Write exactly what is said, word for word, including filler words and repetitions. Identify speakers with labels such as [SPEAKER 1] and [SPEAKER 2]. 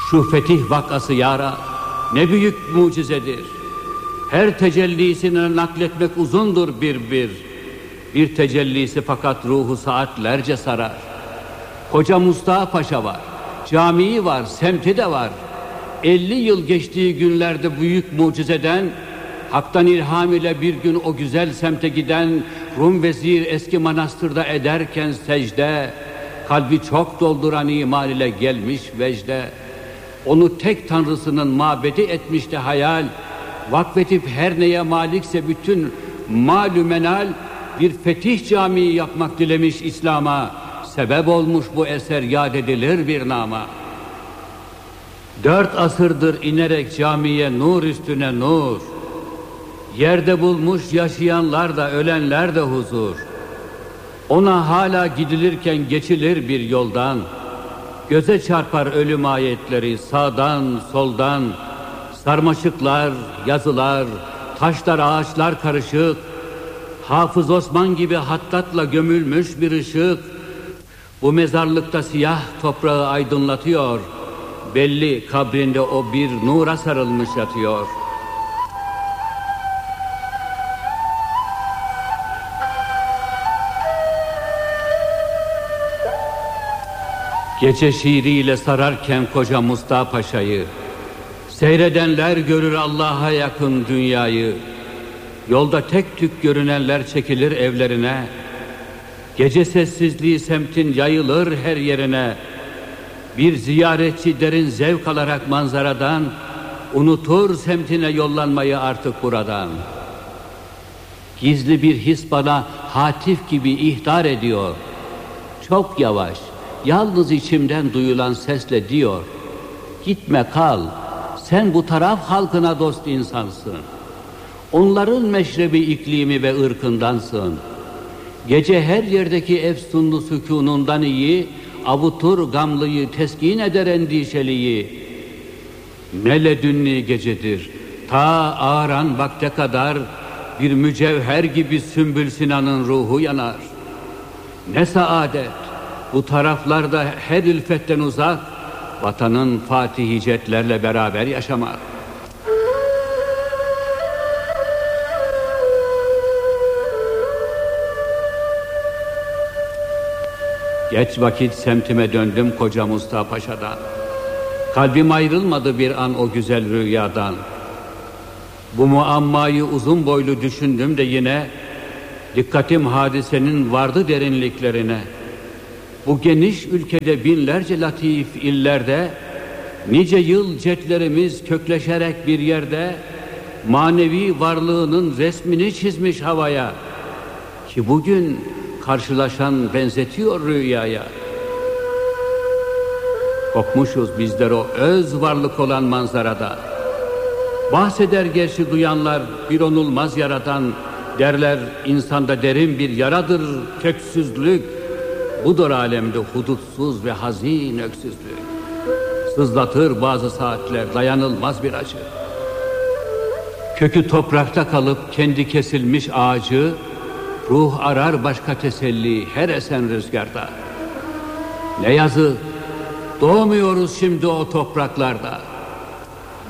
[SPEAKER 1] Şu fetih vakası yara ne büyük mucizedir. Her tecellisini nakletmek uzundur bir bir. Bir tecellisi fakat ruhu saatlerce sarar. Koca Mustafa Paşa var, camii var, semti de var. elli yıl geçtiği günlerde büyük mucizeden, haktan ilham ile bir gün o güzel semte giden Rum vezir eski manastırda ederken secde, kalbi çok dolduran iman ile gelmiş vecde. Onu tek tanrısının mabedi etmişti hayal. Vakfedip her neye malikse bütün malü menal bir fetih camii yapmak dilemiş İslam'a. Sebep olmuş bu eser yad edilir bir nama. Dört asırdır inerek camiye nur üstüne nur. Yerde bulmuş yaşayanlar da ölenler de huzur. Ona hala gidilirken geçilir bir yoldan. Göze çarpar ölüm ayetleri sağdan soldan. Sarmaşıklar, yazılar, taşlar, ağaçlar karışık. Hafız Osman gibi hattatla gömülmüş bir ışık. Bu mezarlıkta siyah toprağı aydınlatıyor. Belli kabrinde o bir nura sarılmış yatıyor. Gece şiiriyle sararken koca Mustafa Paşa'yı, seyredenler görür Allah'a yakın dünyayı. Yolda tek tük görünenler çekilir evlerine. Gece sessizliği semtin yayılır her yerine. Bir ziyaretçi derin zevk alarak manzaradan unutur semtine yollanmayı artık buradan. Gizli bir his bana hatif gibi ihtar ediyor. Çok yavaş, yalnız içimden duyulan sesle diyor: gitme kal, sen bu taraf halkına dost insansın. Onların meşrebi iklimi ve ırkındansın. Gece her yerdeki efsunlu sükunundan iyi, avutur gamlıyı, teskin eder endişeliyi. Ne ledünni gecedir, ta ağaran vakte kadar bir mücevher gibi Sümbül Sinan'ın ruhu yanar. Ne saadet, bu taraflarda her ülfetten uzak, vatanın Fatih-i Cetlerle beraber yaşamak. Geç vakit semtime döndüm koca Mustafa Paşa'dan. Kalbim ayrılmadı bir an o güzel rüyadan. Bu muammayı uzun boylu düşündüm de yine, dikkatim hadisenin vardı derinliklerine. Bu geniş ülkede binlerce latif illerde, nice yıl cetlerimiz kökleşerek bir yerde, manevi varlığının resmini çizmiş havaya. Ki bugün karşılaşan benzetiyor rüyaya. Kopmuşuz bizler o öz varlık olan manzarada. Bahseder gerçi duyanlar bir onulmaz yaradan. Derler insanda derin bir yaradır köksüzlük. Budur alemde hudutsuz ve hazin öksüzlük. Sızlatır bazı saatler dayanılmaz bir acı. Kökü toprakta kalıp kendi kesilmiş ağacı, ruh arar başka teselli her esen rüzgarda. Ne yazık, doğmuyoruz şimdi o topraklarda.